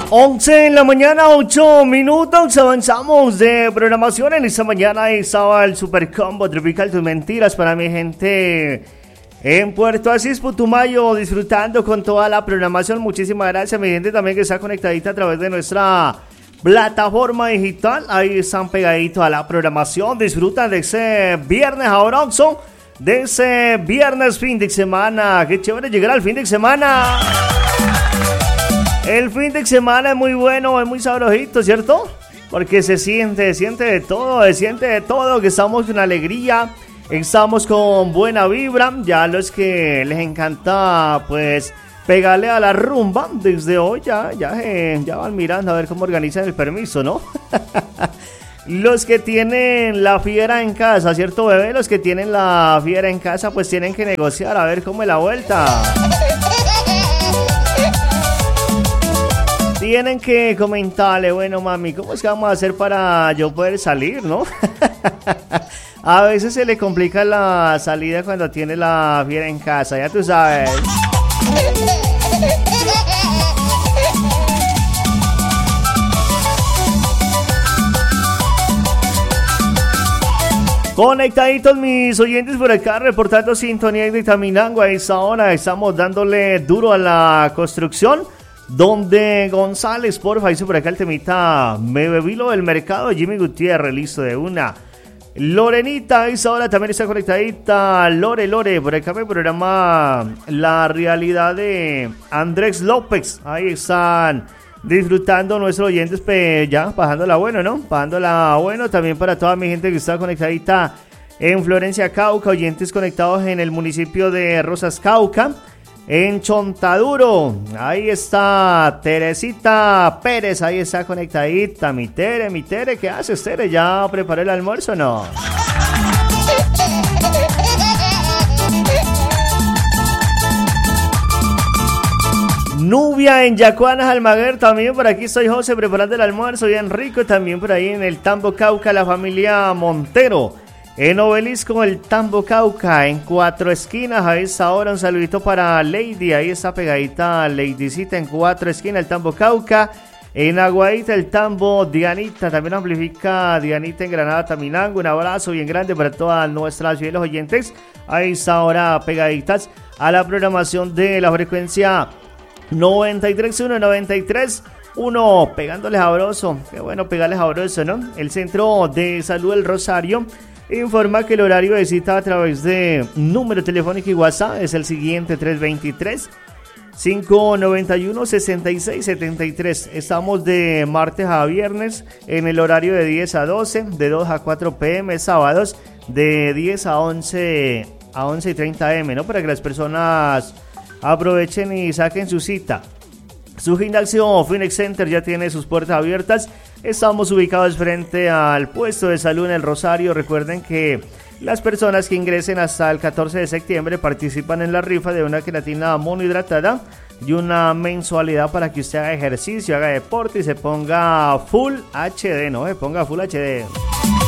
11 de la mañana, 8 minutos, avanzamos de programación. En esta mañana estaba el Super Combo Tropical Tus Mentiras para mi gente en Puerto Asís, Putumayo, disfrutando con toda la programación. Muchísimas gracias, mi gente también que está conectadita a través de nuestra plataforma digital. Ahí están pegaditos a la programación, disfrutan de ese viernes sabroso, de ese viernes fin de semana. Qué chévere llegar al fin de semana. El fin de semana es muy bueno, es muy sabrosito, ¿cierto? Porque se siente de todo, que estamos con alegría, estamos con buena vibra. Ya los que les encanta, pues, pegarle a la rumba, desde hoy ya van mirando a ver cómo organizan el permiso, ¿no? Los que tienen la fiera en casa, ¿cierto, bebé? Los que tienen la fiera en casa, pues tienen que negociar a ver cómo es la vuelta. Tienen que comentarle, bueno, mami, ¿cómo es que vamos a hacer para yo poder salir, no? A veces se le complica la salida cuando tiene la fiera en casa, ya tú sabes. Conectaditos mis oyentes por acá, reportando sintonía de Taminango. A esa hora estamos dándole duro a la construcción. Donde González, porfa, hizo por acá el temita Me bebí lo del mercado, Jimmy Gutiérrez, listo de una. Lorenita, a esa hora también está conectadita. Lore, por acá me programa La Realidad de Andrés López. Ahí están disfrutando nuestros oyentes, ya, pasándola bueno, ¿no? Pasándola bueno también para toda mi gente que está conectadita en Florencia, Cauca, oyentes conectados en el municipio de Rosas, Cauca. En Chontaduro, ahí está Teresita Pérez, ahí está conectadita. Mi Tere, ¿qué haces, Tere? ¿Ya preparó el almuerzo o no? Nubia en Yacuanas, Almaguer, también por aquí estoy José preparando el almuerzo, bien rico. También por ahí en el Tambo Cauca, la familia Montero. En Obelisco, el Tambo Cauca, en Cuatro Esquinas, a esa hora un saludito para Lady, ahí está pegadita Ladycita en Cuatro Esquinas, el Tambo Cauca. En Aguadita, el Tambo Dianita, también amplifica Dianita en Granada, Taminango. Un abrazo bien grande para todas nuestras fieles oyentes, a esa hora pegaditas a la programación de la frecuencia 93.1, 93.1, pegándole sabroso. Qué bueno pegarle sabroso, ¿no? El Centro de Salud del Rosario informa que el horario de cita a través de número telefónico y WhatsApp es el siguiente: 323-591-6673. Estamos de martes a viernes en el horario de 10 a 12, de 2 a 4 pm, sábados de 10 a 11 y 30 am, ¿no? Para que las personas aprovechen y saquen su cita. Su gimnasio Phoenix Center ya tiene sus puertas abiertas. Estamos ubicados frente al puesto de salud en el Rosario. Recuerden que las personas que ingresen hasta el 14 de septiembre participan en la rifa de una queratina monohidratada y una mensualidad para que usted haga ejercicio, haga deporte y se ponga Full HD, ¿no? Se ponga Full HD.